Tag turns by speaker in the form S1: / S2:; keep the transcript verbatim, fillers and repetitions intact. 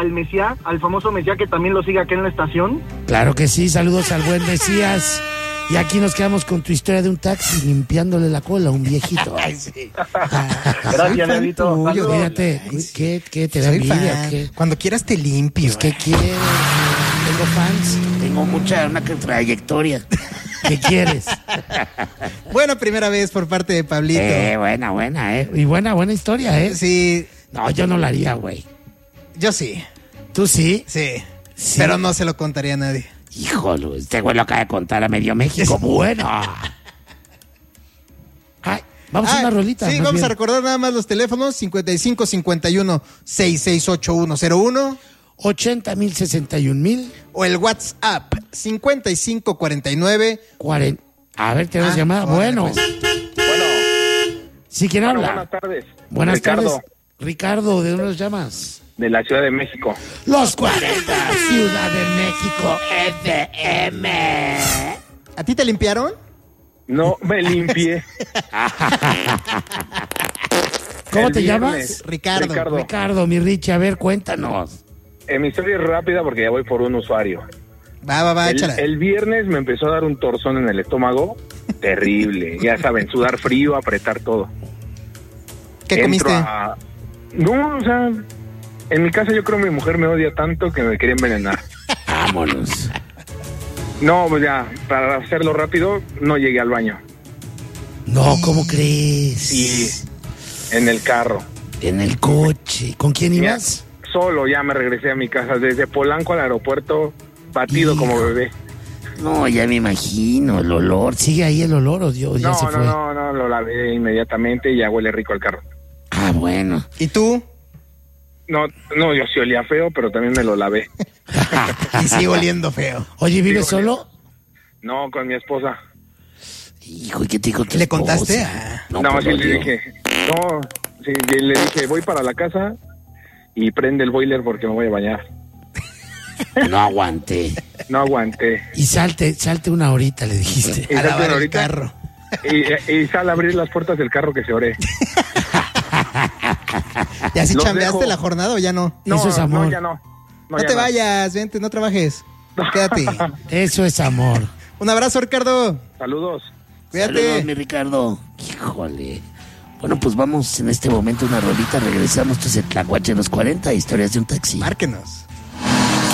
S1: al Mesías, al famoso Mesías, que también lo sigue acá en la estación.
S2: Claro que sí, saludos al buen Mesías. Y aquí nos quedamos con tu historia de un taxi limpiándole la cola a un viejito. Ay, sí.
S1: Gracias, Nedito.
S2: Fíjate, ¿qué, qué te da
S3: Soy
S2: envidia?
S3: fan.
S2: ¿Qué?
S3: Cuando quieras te limpio.
S2: Pues, ¿qué quieres? Tengo fans, tengo mucha, una trayectoria. ¿Qué quieres?
S3: Bueno, primera vez por parte de Pablito.
S2: Eh, buena, buena, eh. Y buena, buena historia, eh.
S3: Sí.
S2: No, yo no la haría, güey.
S3: Yo sí.
S2: ¿Tú sí?
S3: Sí.
S2: Sí.
S3: Pero no se lo contaría a nadie.
S2: Híjole, este güey lo acaba de contar a medio México. Bueno. Ay, vamos
S3: Ah,
S2: a una rolita.
S3: Sí,
S2: más
S3: vamos
S2: bien.
S3: a recordar nada más los teléfonos: cincuenta y cinco cincuenta y uno sesenta y seis ochenta y uno cero uno
S2: ochenta mil, sesenta y un mil.
S3: o el WhatsApp cincuenta y cinco cuarenta y nueve.
S2: cuarenta. A ver, tenemos
S3: Ah,
S2: llamada.
S3: órale,
S2: Bueno.
S3: pues.
S4: Bueno,
S2: ¿Sí quién
S4: bueno,
S2: habla?
S4: buenas tardes.
S2: Buenas
S4: Ricardo,
S2: tardes. Ricardo, ¿de dónde nos llamas?
S4: de la Ciudad de México.
S2: Los cuarenta, Ciudad de México, F M.
S3: ¿A ti te limpiaron?
S4: No me limpié.
S2: ¿Cómo
S4: El
S2: te
S4: viernes.
S2: llamas?
S3: Ricardo.
S4: Ricardo.
S2: Ricardo, mi Richie, a ver, cuéntanos.
S4: Eh, mi historia es rápida porque ya voy por un usuario.
S3: Va, va, va,
S4: El,
S3: échala.
S4: el viernes me empezó a dar un torzón en el estómago. Terrible. Ya saben, sudar frío, apretar todo.
S3: ¿Qué
S4: Entro
S3: comiste?
S4: a- No, o sea, en mi casa yo creo que mi mujer me odia tanto que me quería envenenar.
S2: Vámonos.
S4: No, pues ya, para hacerlo rápido, no llegué al baño.
S2: No, ¿cómo crees?
S4: Sí, en el carro.
S2: En el coche. ¿Con quién
S4: Ya,
S2: ibas?
S4: solo ya me regresé a mi casa, desde Polanco al aeropuerto, batido
S2: Hijo.
S4: como bebé.
S2: No, ya me imagino, el olor. ¿Sigue ahí el olor o Dios, ya
S4: No,
S2: se
S4: no,
S2: fue?
S4: no, no, lo lavé inmediatamente y ya huele rico el carro.
S2: Ah, bueno.
S3: ¿Y tú?
S4: No, no, yo sí olía feo, pero también me lo lavé.
S3: Y sigo oliendo feo.
S2: Oye, ¿vives
S4: Sí,
S2: solo?
S4: No, con mi esposa.
S2: Hijo, ¿y qué te dijo tu
S3: ¿Le contaste?
S2: esposa?
S4: No,
S2: pues
S4: sí
S2: lo
S4: le
S2: dio.
S4: dije. No, sí, le dije, voy para la casa y prende el boiler porque me voy a bañar.
S2: No aguanté.
S4: No aguanté.
S2: Y salte, salte una horita, le dijiste.
S4: Y
S3: A
S4: salte
S3: lavar el
S4: ahorita.
S3: carro.
S4: Y, y sal a abrir las puertas del carro que se oré.
S3: ¿Y así
S4: Los
S3: chambeaste
S4: dejo.
S3: la jornada o ya no?
S4: No,
S2: Eso es amor.
S4: no, ya no.
S3: No,
S4: ya
S3: te vayas, vente, no trabajes. Quédate.
S2: Eso es amor.
S3: Un abrazo, Ricardo.
S4: Saludos.
S3: Cuídate.
S2: Saludos, mi Ricardo. Híjole. Bueno, pues vamos en este momento a una rolita. Regresamos. Esto es el Tlacuache de los cuarenta, historias de un taxi.
S3: Márquenos.